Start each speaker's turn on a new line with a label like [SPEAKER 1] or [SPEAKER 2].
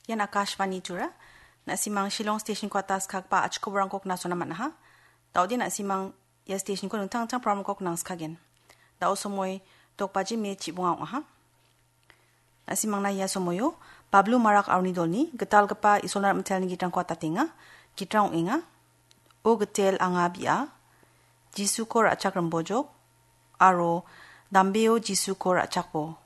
[SPEAKER 1] Yan Akashvani Jura. Na simang Shillong Station ko atas kagpa at ko kok naso naman ha. Daw din na simang ya station ko nung tang program kok nang skagen. Daw somoy tokpaji me chibunga ha. Na simang na ya somoyo Pablo Marak Arnidolni getal gapa isolar metel ni gitrang ko atatinga gitrang inga o getel anga bia Jisu ko rachak rambojok aro dambeo Jisu ko rachakpo